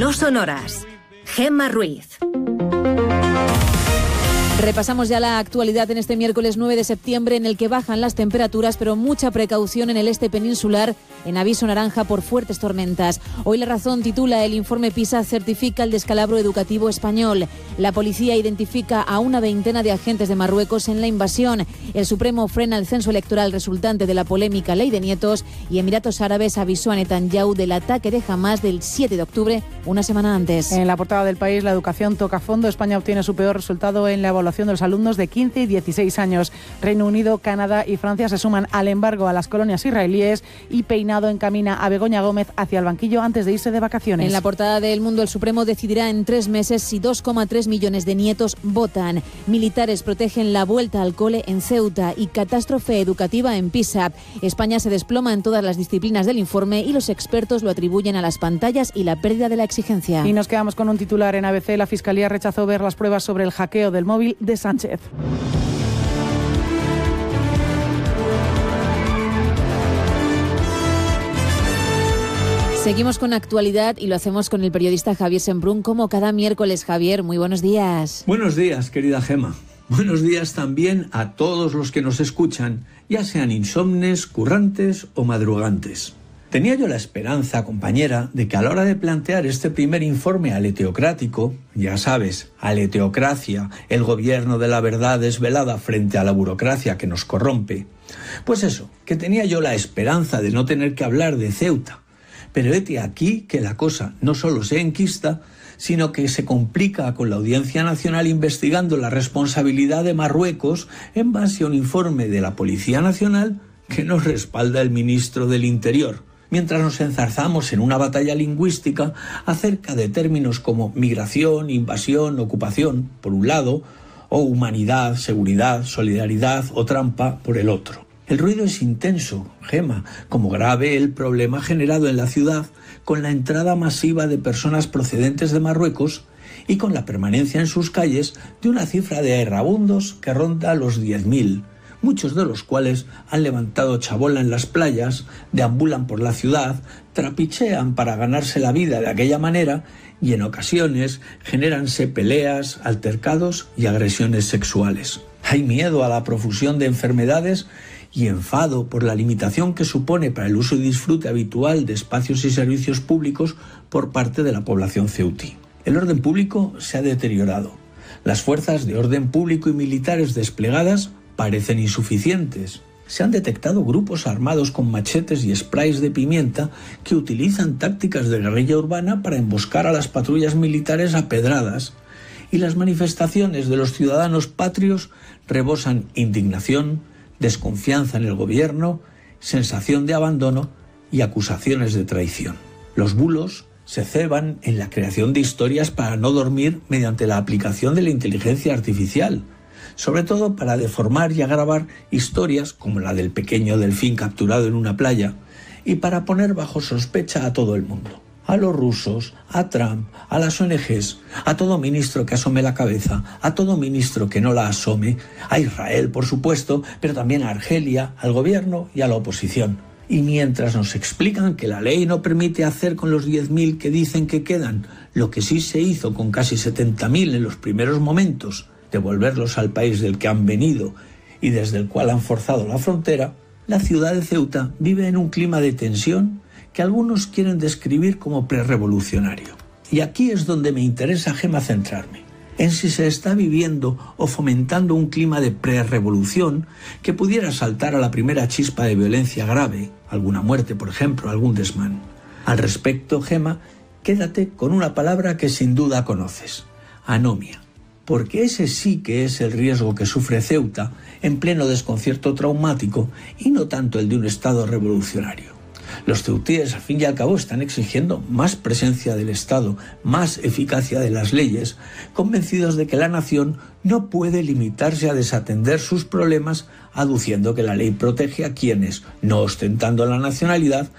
No son horas. Gemma Ruiz. Repasamos ya la actualidad en este miércoles 9 de septiembre, en el que bajan las temperaturas, pero mucha precaución en el este peninsular, en aviso naranja por fuertes tormentas. Hoy La Razón titula: el informe PISA certifica el descalabro educativo español. La policía identifica a una veintena de agentes de Marruecos en la invasión. El Supremo frena el censo electoral resultante de la polémica ley de nietos, y Emiratos Árabes avisó a Netanyahu del ataque de Hamás del 7 de octubre, una semana antes. En la portada del País, la educación toca fondo. España obtiene su peor resultado en la evaluación de los alumnos de 15 y 16 años. Reino Unido, Canadá y Francia se suman al embargo a las colonias israelíes, y Peinado encamina a Begoña Gómez hacia el banquillo antes de irse de vacaciones. En la portada de El Mundo, el Supremo decidirá en 3 meses si 2,3 millones de nietos votan. Militares protegen la vuelta al cole en Ceuta, y catástrofe educativa en PISA. España se desploma en todas las disciplinas del informe, y los expertos lo atribuyen a las pantallas y la pérdida de la exigencia. Y nos quedamos con un titular en ABC. La Fiscalía rechazó ver las pruebas sobre el hackeo del móvil de Sánchez. Seguimos con actualidad y lo hacemos con el periodista Javier Semprún, como cada miércoles. Javier, muy buenos días. Buenos días, querida Gema. Buenos días también a todos los que nos escuchan, ya sean insomnes, currantes o madrugantes. Tenía yo la esperanza, compañera, de que a la hora de plantear este primer informe aleteocrático, ya sabes, aleteocracia, el gobierno de la verdad desvelada frente a la burocracia que nos corrompe, pues eso, que tenía yo la esperanza de no tener que hablar de Ceuta. Pero hete aquí que la cosa no solo se enquista, sino que se complica con la Audiencia Nacional investigando la responsabilidad de Marruecos en base a un informe de la Policía Nacional que nos respalda el ministro del Interior, mientras nos enzarzamos en una batalla lingüística acerca de términos como migración, invasión, ocupación, por un lado, o humanidad, seguridad, solidaridad o trampa, por el otro. El ruido es intenso, Gema, como grave el problema generado en la ciudad con la entrada masiva de personas procedentes de Marruecos y con la permanencia en sus calles de una cifra de errabundos que ronda los 10.000, muchos de los cuales han levantado chabola en las playas, deambulan por la ciudad, trapichean para ganarse la vida de aquella manera y en ocasiones generanse peleas, altercados y agresiones sexuales. Hay miedo a la profusión de enfermedades y enfado por la limitación que supone para el uso y disfrute habitual de espacios y servicios públicos por parte de la población ceutí. El orden público se ha deteriorado. Las fuerzas de orden público y militares desplegadas parecen insuficientes. Se han detectado grupos armados con machetes y sprays de pimienta que utilizan tácticas de guerrilla urbana para emboscar a las patrullas militares a pedradas, y las manifestaciones de los ciudadanos patrios rebosan indignación, desconfianza en el gobierno, sensación de abandono y acusaciones de traición. Los bulos se ceban en la creación de historias para no dormir mediante la aplicación de la inteligencia artificial, sobre todo para deformar y agravar historias como la del pequeño delfín capturado en una playa, y para poner bajo sospecha a todo el mundo. A los rusos, a Trump, a las ONGs, a todo ministro que asome la cabeza, a todo ministro que no la asome, a Israel, por supuesto, pero también a Argelia, al gobierno y a la oposición. Y mientras nos explican que la ley no permite hacer con los 10.000 que dicen que quedan lo que sí se hizo con casi 70.000 en los primeros momentos, devolverlos al país del que han venido y desde el cual han forzado la frontera, la ciudad de Ceuta vive en un clima de tensión que algunos quieren describir como prerrevolucionario. Y aquí es donde me interesa, Gema, centrarme, en si se está viviendo o fomentando un clima de prerrevolución que pudiera saltar a la primera chispa de violencia grave, alguna muerte, por ejemplo, algún desmán. Al respecto, Gema, quédate con una palabra que sin duda conoces: anomia. Porque ese sí que es el riesgo que sufre Ceuta en pleno desconcierto traumático y no tanto el de un estado revolucionario. Los ceutíes, al fin y al cabo, están exigiendo más presencia del Estado, más eficacia de las leyes, convencidos de que la nación no puede limitarse a desatender sus problemas, aduciendo que la ley protege a quienes, no ostentando la nacionalidad,